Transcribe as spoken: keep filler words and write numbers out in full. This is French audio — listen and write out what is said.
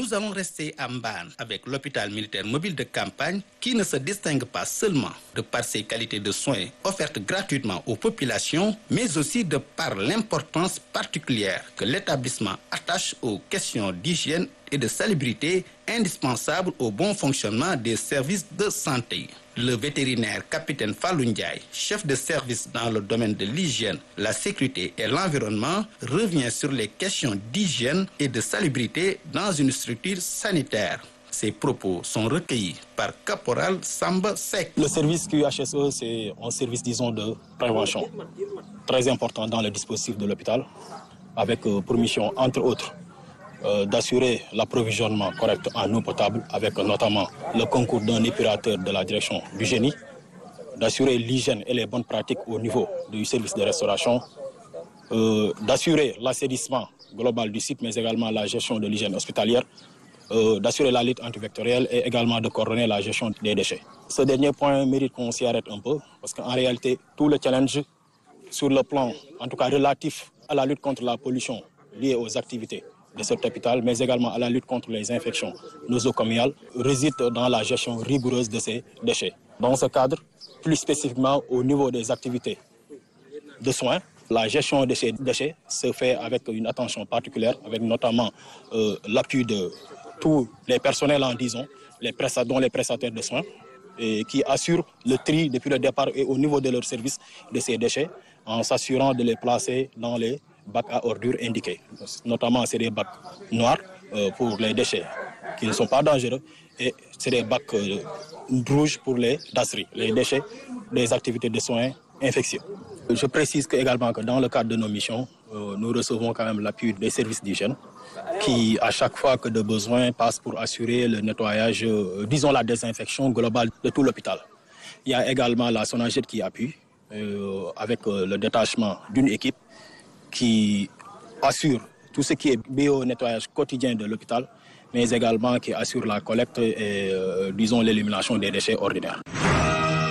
Nous allons rester à Mbane avec l'hôpital militaire mobile de campagne qui ne se distingue pas seulement de par ses qualités de soins offertes gratuitement aux populations, mais aussi de par l'importance particulière que l'établissement attache aux questions d'hygiène et de salubrité indispensables au bon fonctionnement des services de santé. Le vétérinaire capitaine Fallou Ndiaye, chef de service dans le domaine de l'hygiène, la sécurité et l'environnement, revient sur les questions d'hygiène et de salubrité dans une structure sanitaire. Ces propos sont recueillis par Caporal Samba Seck. Le service Q H S E, c'est un service, disons, de prévention, très important dans le dispositif de l'hôpital, avec euh, pour mission, entre autres, Euh, d'assurer l'approvisionnement correct en eau potable avec euh, notamment le concours d'un épurateur de la direction du génie, d'assurer l'hygiène et les bonnes pratiques au niveau du service de restauration, euh, d'assurer l'assainissement global du site mais également la gestion de l'hygiène hospitalière, euh, d'assurer la lutte antivectorielle et également de coordonner la gestion des déchets. Ce dernier point mérite qu'on s'y arrête un peu parce qu'en réalité tout le challenge sur le plan en tout cas relatif à la lutte contre la pollution liée aux activités de cet hôpital, mais également à la lutte contre les infections nosocomiales, réside dans la gestion rigoureuse de ces déchets. Dans ce cadre, plus spécifiquement au niveau des activités de soins, la gestion de ces déchets se fait avec une attention particulière, avec notamment euh, l'appui de tous les personnels, en disons, les presta- dont les prestataires de soins, et qui assurent le tri depuis le départ et au niveau de leur service de ces déchets, en s'assurant de les placer dans les bacs à ordures indiqués. Notamment, c'est des bacs noirs euh, pour les déchets qui ne sont pas dangereux et c'est des bacs euh, rouges pour les dasseries, les déchets des activités de soins infectieux. Je précise que, également que dans le cadre de nos missions, euh, nous recevons quand même l'appui des services d'hygiène qui, à chaque fois que de besoin, passent pour assurer le nettoyage, euh, disons la désinfection globale de tout l'hôpital. Il y a également la SONAGED qui appuie euh, avec euh, le détachement d'une équipe qui assure tout ce qui est bio-nettoyage quotidien de l'hôpital, mais également qui assure la collecte et, euh, disons, l'élimination des déchets ordinaires.